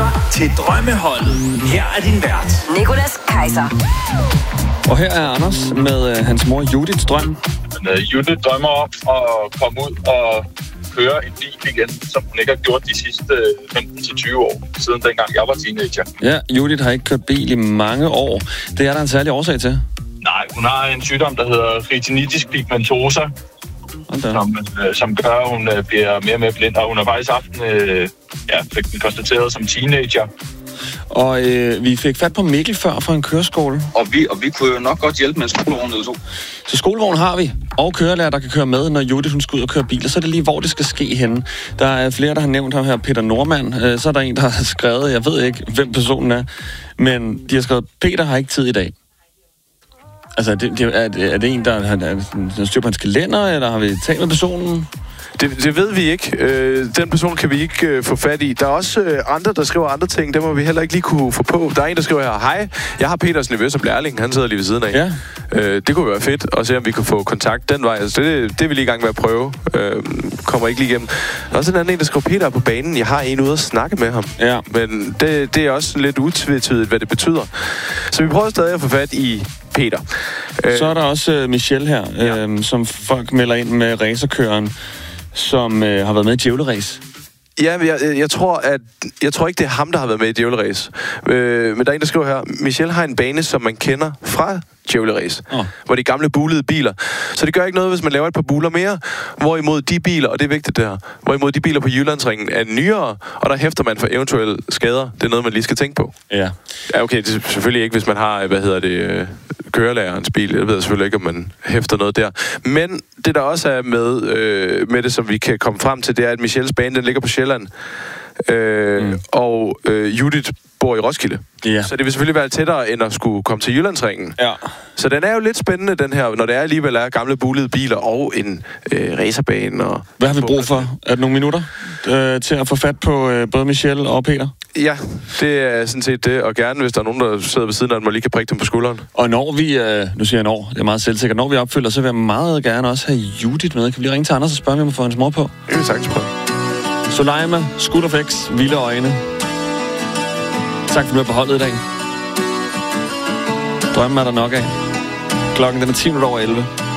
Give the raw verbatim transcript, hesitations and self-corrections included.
lytter til Drømmeholdet. Her er din vært, Nicolas Kaiser. Og her er Anders med øh, hans mor Judiths drøm. Men, uh, Judith drømmer om at komme ud og køre en bil igen, som hun ikke har gjort de sidste femten til tyve år, siden dengang jeg var teenager. Ja, Judith har ikke kørt bil i mange år. Det er der en særlig årsag til. Nej, hun har en sygdom, der hedder retinitis pigmentosa, som, øh, som gør, at hun øh, bliver mere og mere blind, og hun har faktisk haft en, øh, ja, fik den konstateret som teenager. Og øh, vi fik fat på Mikkel før fra en køreskole. Og vi, og vi kunne jo nok godt hjælpe med en skolevogn eller to. Så skolevogn har vi, og kørelærer, der kan køre med, når Judith hun skal ud og køre bil. Og så er det lige, hvor det skal ske henne. Der er flere, der har nævnt ham her, Peter Normand. Øh, så er der en, der har skrevet, jeg ved ikke, hvem personen er, men de har skrevet, Peter har ikke tid i dag. Altså, det, det, er, det, er det en, der har styr på hans kalender, eller har vi talt med personen? Det, det ved vi ikke. Øh, den person kan vi ikke øh, få fat i. Der er også øh, andre, der skriver andre ting. Det må vi heller ikke lige kunne få på. Der er en, der skriver her, hej, jeg har Peters nevø som lærling. Han sidder lige ved siden af. Ja. Øh, det kunne være fedt at se, om vi kan få kontakt den vej. Altså, det, det er vi lige i gang med at prøve. Øh, kommer ikke lige igennem. Der er også en anden en, der skriver, Peter er på banen. Jeg har en ude at snakke med ham. Ja. Men det, det er også lidt utvetydigt, hvad det betyder. Så vi prøver stadig at få fat i Peter. Så er der også uh, Michelle her, ja. øh, som folk melder ind med racerkøren, som øh, har været med i Djævleræs. Ja, men jeg, jeg, tror, at, jeg tror ikke, det er ham, der har været med i Djævleræs. Øh, men der er en, der skriver her, Michelle har en bane, som man kender fra Djævleræs, oh. hvor de gamle bulede biler. Så det gør ikke noget, hvis man laver et par buler mere. Hvorimod de biler, og det er vigtigt der, hvorimod de biler på Jyllandsringen er nyere, og der hæfter man for eventuelle skader. Det er noget, man lige skal tænke på. Ja. Ja, okay, det er selvfølgelig ikke, hvis man har, hvad hedder det, kørelærerens bil. Jeg ved selvfølgelig ikke, om man hæfter noget der. Men det, der også er med, øh, med det, som vi kan komme frem til, det er, at Michelles bane, den ligger på Sjælland. Øh, mm. Og øh, Judith bor i Roskilde. Ja. Så det vil selvfølgelig være tættere, end at skulle komme til Jyllandsringen. Ja. Så den er jo lidt spændende, den her, når det er alligevel er gamle bulede biler og en øh, racerbane. Og Hvad har vi brug for? Er det nogle minutter øh, til at få fat på øh, både Michelle og Peter? Ja, det er sådan set det. Og gerne, hvis der er nogen, der sidder ved siden af den, man lige kan prikke dem på skulderen. Og når vi, øh, nu siger jeg når, det er meget selvsikkert, når vi opfylder, så vil jeg meget gerne også have Judith med. Kan vi lige ringe til Anders og spørge, om jeg må få hans mor på? Det kan vi sagtens prøve. Soleima, Scooterflex, Vilde Øjne. Tak for, at du er på holdet i dag. Drømmen er der nok af. Klokken den er ti minutter over elleve.